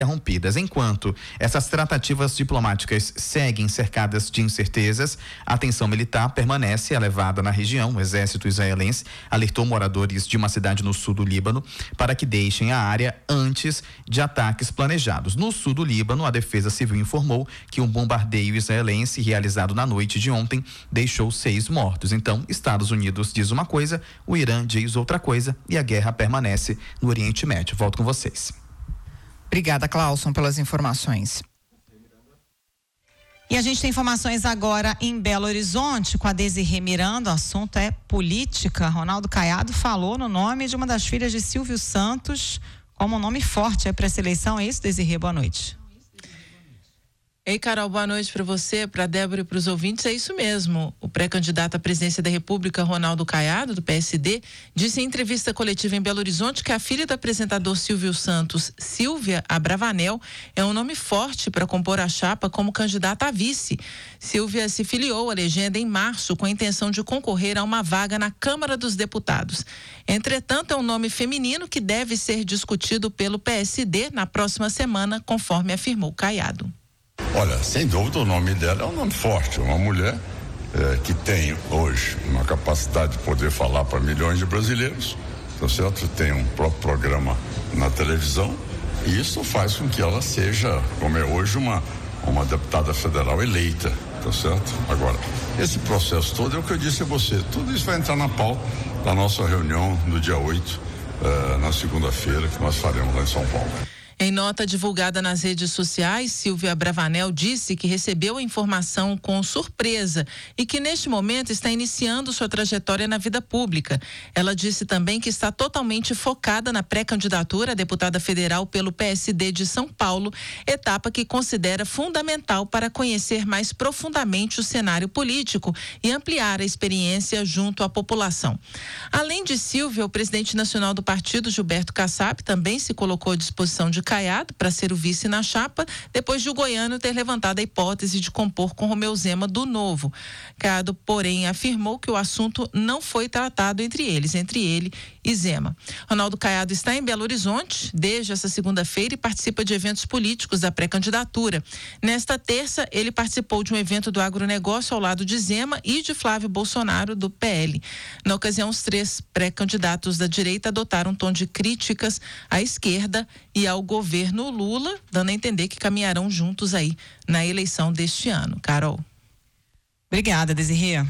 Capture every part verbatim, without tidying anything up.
interrompidas. Enquanto essas tratativas diplomáticas seguem cercadas de incertezas, a tensão militar permanece elevada na região. O exército israelense alertou moradores de uma cidade no sul do Líbano para que deixem a área antes de ataques planejados. No sul do Líbano, a Defesa Civil informou que um bombardeio israelense realizado na noite de ontem deixou seis mortos. Então, Estados Unidos diz uma coisa, o Irã diz outra coisa e a guerra permanece no Oriente Médio. Volto com vocês. Obrigada, Clauson, pelas informações. E a gente tem informações agora em Belo Horizonte com a Desirê Miranda. O assunto é política. Ronaldo Caiado falou no nome de uma das filhas de Silvio Santos como um nome forte para essa eleição. É isso, Desirê? Boa noite. Ei, Carol, boa noite para você, para Débora e para os ouvintes. É isso mesmo. O pré-candidato à presidência da República, Ronaldo Caiado, do P S D, disse em entrevista coletiva em Belo Horizonte que a filha do apresentador Silvio Santos, Silvia Abravanel, é um nome forte para compor a chapa como candidata a vice. Silvia se filiou à legenda em março com a intenção de concorrer a uma vaga na Câmara dos Deputados. Entretanto, é um nome feminino que deve ser discutido pelo P S D na próxima semana, conforme afirmou Caiado. Olha, sem dúvida o nome dela é um nome forte, uma mulher eh, que tem hoje uma capacidade de poder falar para milhões de brasileiros, tá certo? Tem um próprio programa na televisão e isso faz com que ela seja, como é hoje, uma, uma deputada federal eleita, tá certo? Agora, esse processo todo é o que eu disse a você, tudo isso vai entrar na pauta da nossa reunião no dia oito, eh, na segunda-feira, que nós faremos lá em São Paulo. Em nota divulgada nas redes sociais, Silvia Abravanel disse que recebeu a informação com surpresa e que neste momento está iniciando sua trajetória na vida pública. Ela disse também que está totalmente focada na pré-candidatura a deputada federal pelo P S D de São Paulo, etapa que considera fundamental para conhecer mais profundamente o cenário político e ampliar a experiência junto à população. Além de Silvia, o presidente nacional do partido, Gilberto Kassab, também se colocou à disposição de Caiado para ser o vice na chapa, depois de o goiano ter levantado a hipótese de compor com Romeu Zema do Novo. Caiado, porém, afirmou que o assunto não foi tratado entre eles, entre ele e Zema. Ronaldo Caiado está em Belo Horizonte desde essa segunda-feira e participa de eventos políticos da pré-candidatura. Nesta terça, ele participou de um evento do agronegócio ao lado de Zema e de Flávio Bolsonaro, do P L. Na ocasião, os três pré-candidatos da direita adotaram um tom de críticas à esquerda e ao governo Lula, dando a entender que caminharão juntos aí na eleição deste ano. Carol. Obrigada, Desirê.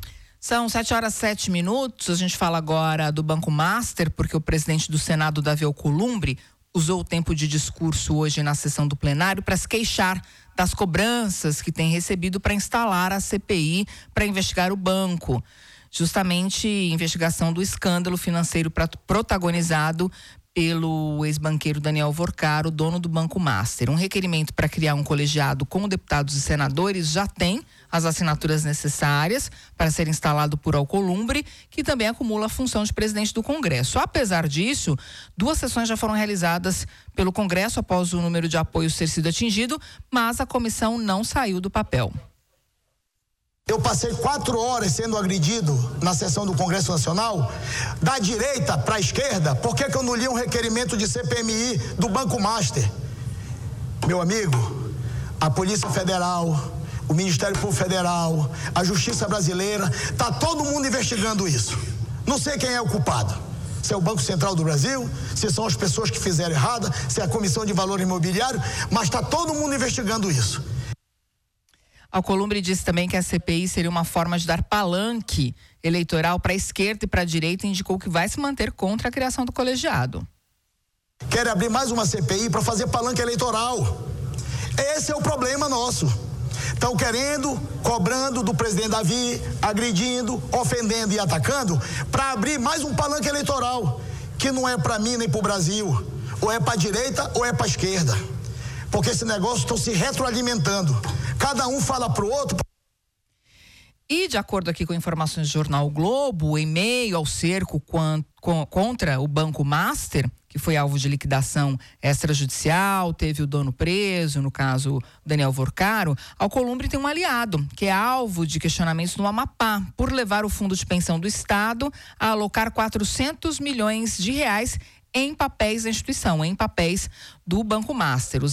São sete horas sete minutos. A gente fala agora do Banco Master, porque o presidente do Senado, Davi Alcolumbre, usou o tempo de discurso hoje na sessão do plenário para se queixar das cobranças que tem recebido para instalar a C P I para investigar o banco. Justamente investigação do escândalo financeiro protagonizado pelo ex-banqueiro Daniel Vorcaro, dono do Banco Master. Um requerimento para criar um colegiado com deputados e senadores já tem as assinaturas necessárias para ser instalado por Alcolumbre, que também acumula a função de presidente do Congresso. Apesar disso, duas sessões já foram realizadas pelo Congresso após o número de apoios ter sido atingido, mas a comissão não saiu do papel. Eu passei quatro horas sendo agredido na sessão do Congresso Nacional, da direita para a esquerda. Por que que eu não li um requerimento de C P M I do Banco Master? Meu amigo, a Polícia Federal, o Ministério Público Federal, a Justiça Brasileira, tá todo mundo investigando isso. Não sei quem é o culpado. Se é o Banco Central do Brasil, se são as pessoas que fizeram errado, se é a Comissão de Valor Imobiliário, mas tá todo mundo investigando isso. Alcolumbre disse também que a C P I seria uma forma de dar palanque eleitoral para a esquerda e para a direita e indicou que vai se manter contra a criação do colegiado. Quer abrir mais uma C P I para fazer palanque eleitoral. Esse é o problema nosso. Estão querendo, cobrando do presidente Davi, agredindo, ofendendo e atacando para abrir mais um palanque eleitoral, que não é para mim nem para o Brasil. Ou é para a direita ou é para a esquerda. Porque esse negócio está se retroalimentando. Cada um fala para o outro. E de acordo aqui com informações do jornal o Globo, em meio ao cerco contra o Banco Master, que foi alvo de liquidação extrajudicial, teve o dono preso, no caso Daniel Vorcaro, Alcolumbre tem um aliado, que é alvo de questionamentos no Amapá, por levar o fundo de pensão do Estado a alocar quatrocentos milhões de reais em papéis da instituição, em papéis do Banco Master.